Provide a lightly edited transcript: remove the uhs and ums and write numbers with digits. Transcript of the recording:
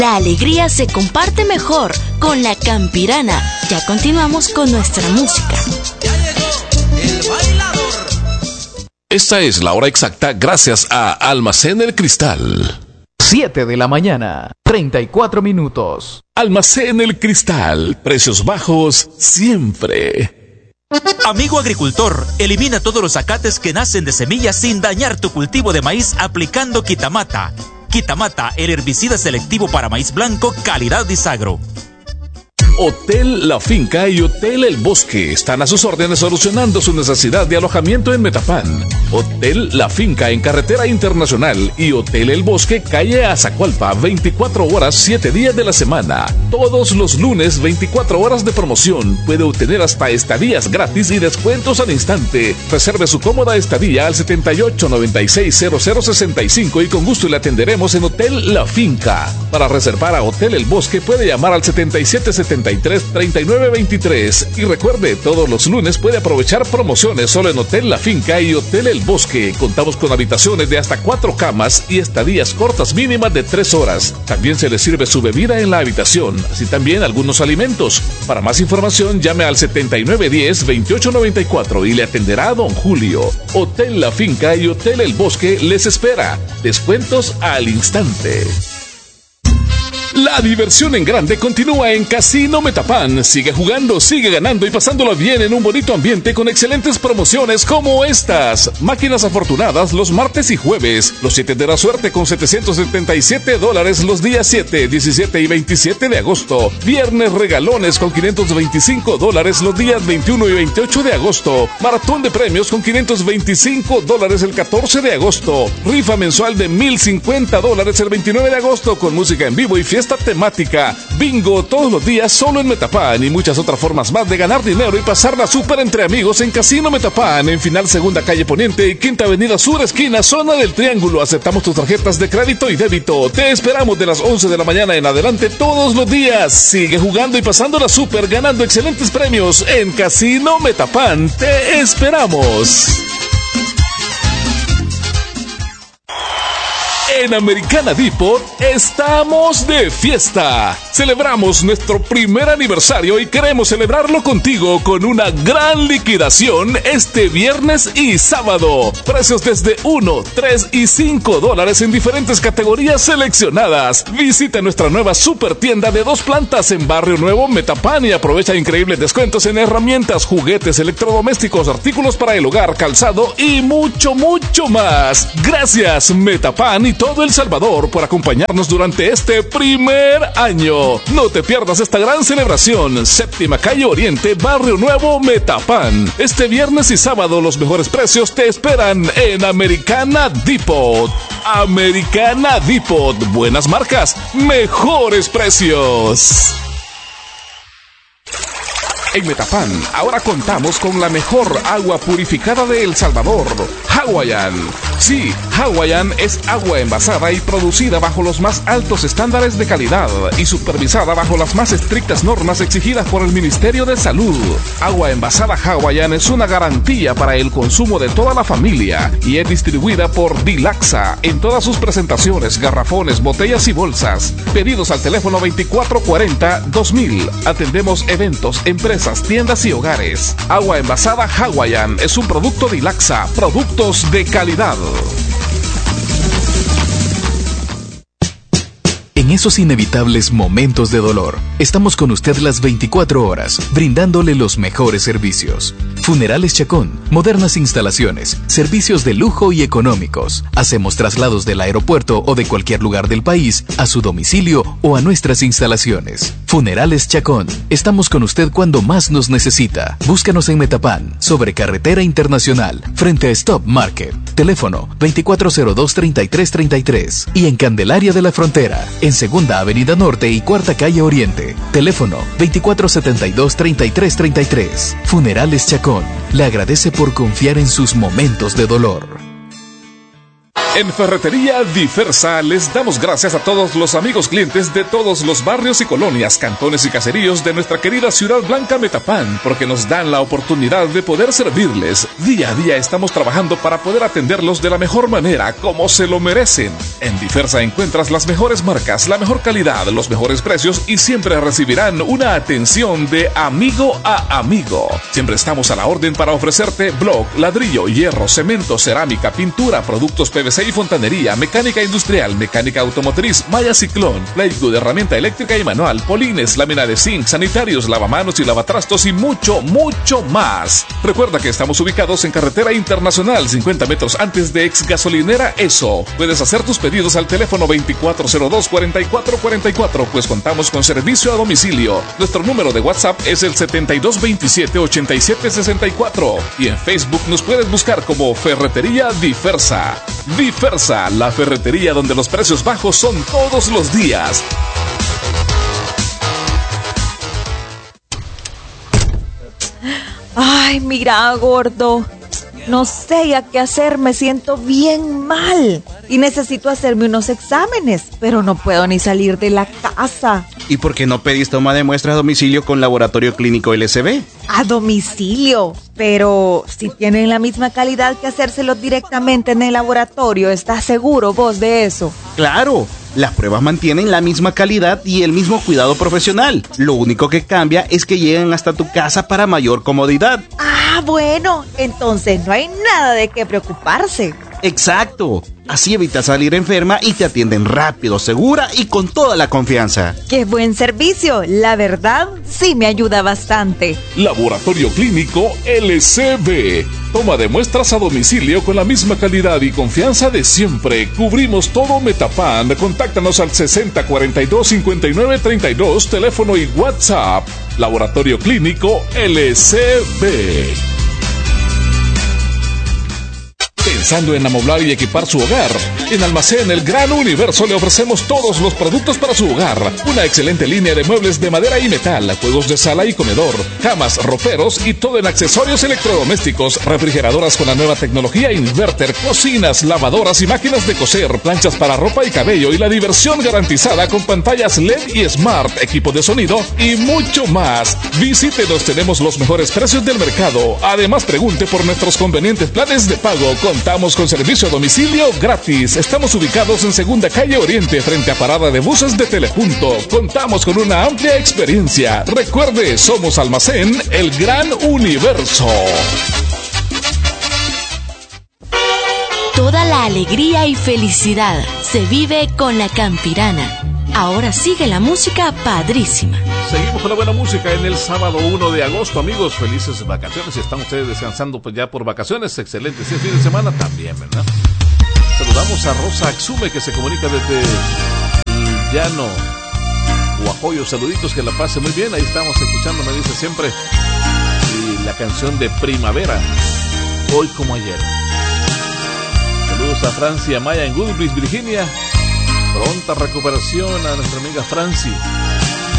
La alegría se comparte mejor con La Campirana. Ya continuamos con nuestra música. Ya llegó el bailador. Esta es la hora exacta gracias a Almacén El Cristal. 7 de la mañana, 34 minutos. Almacén El Cristal, precios bajos siempre. Amigo agricultor, elimina todos los zacates que nacen de semillas sin dañar tu cultivo de maíz aplicando Quitamata. Quitamata, el herbicida selectivo para maíz blanco, calidad Disagro. Hotel La Finca y Hotel El Bosque están a sus órdenes solucionando su necesidad de alojamiento en Metapán. Hotel La Finca en Carretera Internacional y Hotel El Bosque, calle Azacualpa, 24 horas, 7 días de la semana. Todos los lunes, 24 horas de promoción. Puede obtener hasta estadías gratis y descuentos al instante. Reserve su cómoda estadía al 78960065 y con gusto le atenderemos en Hotel La Finca. Para reservar a Hotel El Bosque puede llamar al 7773-3923 y recuerde, todos los lunes puede aprovechar promociones solo en Hotel La Finca y Hotel El Bosque. Contamos con habitaciones de hasta 4 camas y estadías cortas mínimas de 3 horas. También se le sirve su bebida en la habitación, así también algunos alimentos. Para más información llame al 7910-2894 y le atenderá Don Julio. Hotel La Finca y Hotel El Bosque les espera. Descuentos al instante. La diversión en grande continúa en Casino Metapán. Sigue jugando, sigue ganando y pasándolo bien en un bonito ambiente con excelentes promociones como estas. Máquinas afortunadas los martes y jueves. Los 7 de la suerte con $777 los días 7, 17 y 27 de agosto. Viernes regalones con $525 los días 21 y 28 de agosto. Maratón de premios con $525 el 14 de agosto. Rifa mensual de $1,050 el 29 de agosto con música en vivo y fiesta temática. Bingo todos los días solo en Metapán y muchas otras formas más de ganar dinero y pasarla súper entre amigos en Casino Metapán, en Final Segunda Calle Poniente y Quinta Avenida Sur, esquina Zona del Triángulo. Aceptamos tus tarjetas de crédito y débito. Te esperamos de las 11 de la mañana en adelante todos los días. Sigue jugando y pasándola súper, ganando excelentes premios en Casino Metapán. Te esperamos. En Americana Depot estamos de fiesta. Celebramos nuestro primer aniversario y queremos celebrarlo contigo con una gran liquidación este viernes y sábado. Precios desde $1, $3 y $5 en diferentes categorías seleccionadas. Visita nuestra nueva super tienda de 2 plantas en Barrio Nuevo, Metapán, y aprovecha increíbles descuentos en herramientas, juguetes, electrodomésticos, artículos para el hogar, calzado y mucho, mucho más. Gracias, Metapán y todo El Salvador, por acompañarnos durante este primer año. No te pierdas esta gran celebración. Séptima Calle Oriente, Barrio Nuevo, Metapán. Este viernes y sábado los mejores precios te esperan en Americana Depot. Americana Depot. Buenas marcas, mejores precios. En Metapán, ahora contamos con la mejor agua purificada de El Salvador, Hawaiian. Sí, Hawaiian es agua envasada y producida bajo los más altos estándares de calidad y supervisada bajo las más estrictas normas exigidas por el Ministerio de Salud. Agua envasada Hawaiian es una garantía para el consumo de toda la familia y es distribuida por Dilaxa en todas sus presentaciones, garrafones, botellas y bolsas. Pedidos al teléfono 2440-2000. Atendemos eventos, empresas, tiendas y hogares. Agua envasada Hawaiian es un producto Dilaxa, productos de calidad. En esos inevitables momentos de dolor, estamos con usted las 24 horas, brindándole los mejores servicios. Funerales Chacón, modernas instalaciones, servicios de lujo y económicos. Hacemos traslados del aeropuerto o de cualquier lugar del país a su domicilio o a nuestras instalaciones. Funerales Chacón, estamos con usted cuando más nos necesita. Búscanos en Metapán, sobre Carretera Internacional, frente a Stop Market. Teléfono 2402-3333 y en Candelaria de la Frontera, en Segunda Avenida Norte y Cuarta Calle Oriente. Teléfono 2472-3333. Funerales Chacón le agradece por confiar en sus momentos de dolor. En Ferretería Diversa les damos gracias a todos los amigos clientes de todos los barrios y colonias, cantones y caseríos de nuestra querida Ciudad Blanca Metapán, porque nos dan la oportunidad de poder servirles. Día a día estamos trabajando para poder atenderlos de la mejor manera, como se lo merecen. En Diversa encuentras las mejores marcas, la mejor calidad, los mejores precios y siempre recibirán una atención de amigo a amigo. Siempre estamos a la orden para ofrecerte bloc, ladrillo, hierro, cemento, cerámica, pintura, productos PVC y fontanería, mecánica industrial, mecánica automotriz, malla ciclón, plywood, herramienta eléctrica y manual, polines, lámina de zinc, sanitarios, lavamanos y lavatrastos y mucho, mucho más. Recuerda que estamos ubicados en Carretera Internacional, 50 metros antes de ex gasolinera ESO. Puedes hacer tus pedidos al teléfono 2402-4444, pues contamos con servicio a domicilio. Nuestro número de WhatsApp es el 7227-8764 y en Facebook nos puedes buscar como Ferretería Diversa. Diversa, la ferretería donde los precios bajos son todos los días. Ay, mira, gordo. No sé ya qué hacer, me siento bien mal. Y necesito hacerme unos exámenes, pero no puedo ni salir de la casa. ¿Y por qué no pedís toma de muestras a domicilio con Laboratorio Clínico LSB? A domicilio, pero si tienen la misma calidad que hacérselo directamente en el laboratorio, ¿estás seguro vos de eso? ¡Claro! Las pruebas mantienen la misma calidad y el mismo cuidado profesional. Lo único que cambia es que llegan hasta tu casa para mayor comodidad. Ah, bueno, entonces no hay nada de qué preocuparse. ¡Exacto! Así evitas salir enferma y te atienden rápido, segura y con toda la confianza. ¡Qué buen servicio! La verdad, sí me ayuda bastante. Laboratorio Clínico LSB. Toma de muestras a domicilio con la misma calidad y confianza de siempre. Cubrimos todo Metapán. Contáctanos al 6042-5932, teléfono y WhatsApp. Laboratorio Clínico LSB. Pensando en amoblar y equipar su hogar, en Almacén El Gran Universo le ofrecemos todos los productos para su hogar. Una excelente línea de muebles de madera y metal, juegos de sala y comedor, camas, roperos y todo en accesorios electrodomésticos, refrigeradoras con la nueva tecnología inverter, cocinas, lavadoras y máquinas de coser, planchas para ropa y cabello y la diversión garantizada con pantallas LED y Smart, equipo de sonido y mucho más. Visítenos, tenemos los mejores precios del mercado. Además, pregunte por nuestros convenientes planes de pago. Contamos con servicio a domicilio gratis. Estamos ubicados en Segunda Calle Oriente, frente a Parada de Buses de Telepunto. Contamos con una amplia experiencia. Recuerde, somos Almacén El Gran Universo. Toda la alegría y felicidad se vive con la Campirana. Ahora sigue la música padrísima. Seguimos con la buena música en el sábado 1 de agosto, amigos. Felices vacaciones. Si están ustedes descansando pues ya por vacaciones, excelente. Si es fin de semana, también, ¿verdad? Saludamos a Rosa Axume, que se comunica desde el llano Guajoyo. Saluditos, que la pase muy bien. Ahí estamos escuchando, me dice siempre. Y la canción de Primavera, Hoy como ayer. Saludos a Francia Maya en Goodbridge, Virginia. Pronta recuperación a nuestra amiga Franci.